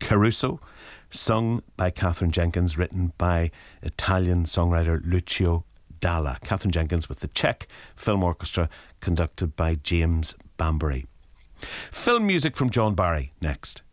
Caruso, sung by Katherine Jenkins, written by Italian songwriter Lucio Dalla. Katherine Jenkins with the Czech Film Orchestra, conducted by James Bambury. Film music from John Barry next.